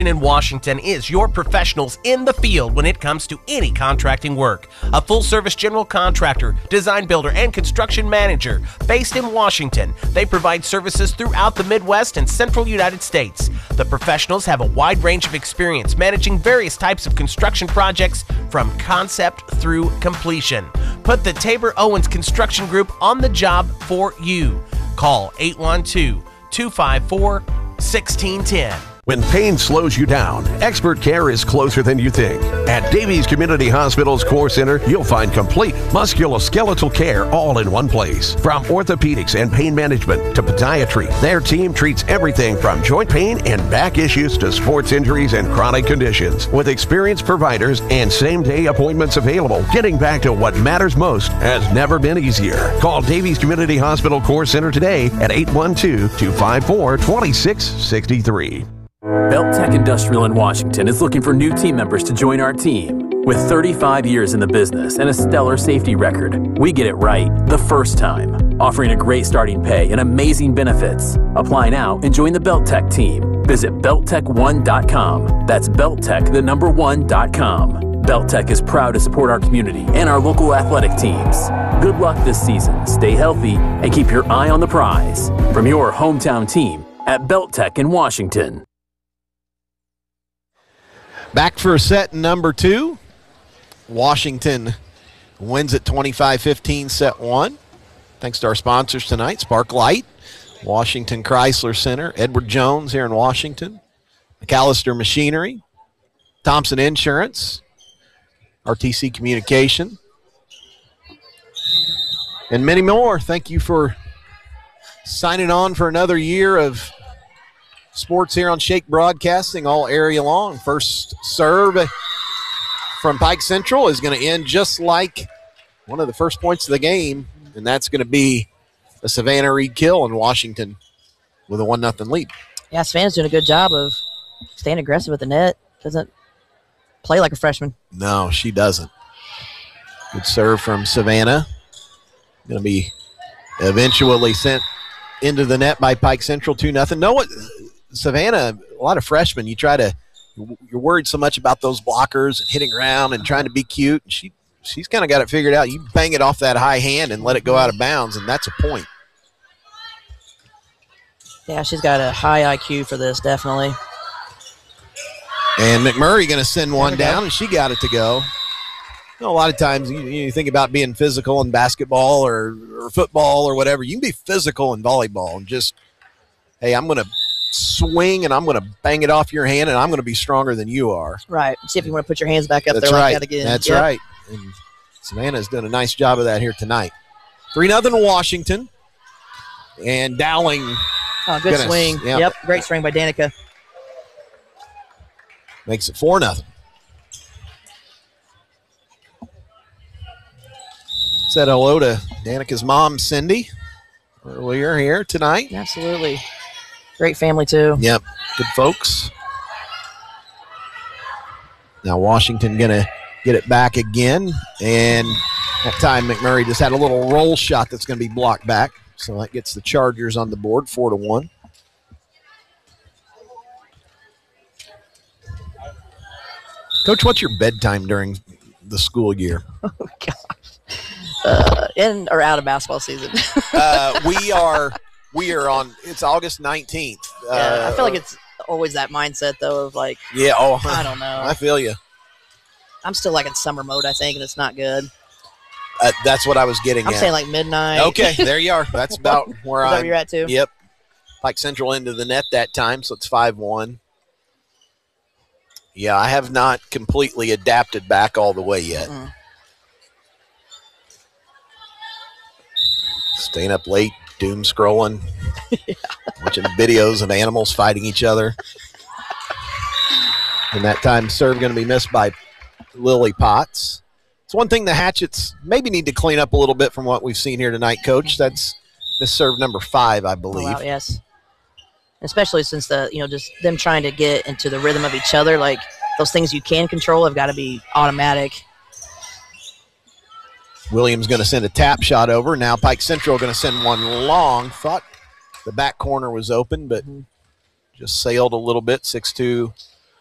in Washington is your professionals in the field when it comes to any contracting work. A full-service general contractor, design builder, and construction manager based in Washington. They provide services throughout the Midwest and Central United States. The professionals have a wide range of experience managing various types of construction projects from concept through completion. Put the Tabor Owens Construction Group on the job for you. Call 812-254-1610. When pain slows you down, expert care is closer than you think. At Davies Community Hospital's Core Center, you'll find complete musculoskeletal care all in one place. From orthopedics and pain management to podiatry, their team treats everything from joint pain and back issues to sports injuries and chronic conditions. With experienced providers and same-day appointments available, getting back to what matters most has never been easier. Call Davies Community Hospital Core Center today at 812-254-2663. Beltec Industrial in Washington is looking for new team members to join our team. With 35 years in the business and a stellar safety record, we get it right the first time, offering a great starting pay and amazing benefits. Apply now and join the Beltec team. Visit beltec1.com. That's beltec1.com. Beltec is proud to support our community and our local athletic teams. Good luck this season, stay healthy, and keep your eye on the prize. From your hometown team at Beltec in Washington. Back for set number 2. Washington wins at 25-15, set 1. Thanks to our sponsors tonight, Spark Light, Washington Chrysler Center, Edward Jones here in Washington, McAllister Machinery, Thompson Insurance, RTC Communication, and many more. Thank you for signing on for another year of sports here on Shake Broadcasting all area long. First serve from Pike Central is going to end just like one of the first points of the game, and that's going to be a Savannah Reed kill in Washington with a 1-0 lead. Yeah, Savannah's doing a good job of staying aggressive with the net. Doesn't play like a freshman. No, she doesn't. Good serve from Savannah. Going to be eventually sent into the net by Pike Central, 2-0. No one. Savannah, a lot of freshmen, you're worried so much about those blockers and hitting around and trying to be cute. She's kind of got it figured out. You bang it off that high hand and let it go out of bounds, and that's a point. Yeah, she's got a high IQ for this, definitely. And McMurray going to send one down, and she got it to go. You know, a lot of times you think about being physical in basketball or football or whatever. You can be physical in volleyball and just, hey, I'm going to swing and I'm going to bang it off your hand and I'm going to be stronger than you are. Right. See if you want to put your hands back up That's there right. like that again. That's right. And Savannah's done a nice job of that here tonight. 3-0 Washington. And Dowling. Oh, good swing. Yep. Great swing by Danica. Makes it 4-0. Said hello to Danica's mom, Cindy, earlier here tonight. Absolutely. Great family, too. Yep, good folks. Now Washington going to get it back again, and that time McMurray just had a little roll shot that's going to be blocked back, so that gets the Chargers on the board, 4-1. Coach, what's your bedtime during the school year? Oh, gosh. In or out of basketball season? We are on, it's August 19th. Yeah, I feel like it's always that mindset, though, of like, yeah, I don't know. I feel you. I'm still like in summer mode, I think, and it's not good. That's what I was getting at. I'm saying like midnight. Okay, there you are. That's about where Is that where you're at, too? Yep. Pike Central into the net that time, so it's 5-1. Yeah, I have not completely adapted back all the way yet. Mm-mm. Staying up late, doom scrolling, watching videos of animals fighting each other. And that time serve going to be missed by Lily Potts. It's one thing the Hatchets maybe need to clean up a little bit from what we've seen here tonight, Coach. That's missed serve number 5, I believe. Oh, wow, yes. Especially since just them trying to get into the rhythm of each other, like those things you can control have got to be automatic. Williams going to send a tap shot over. Now Pike Central going to send one long. Thought the back corner was open, but just sailed a little bit. 6'2",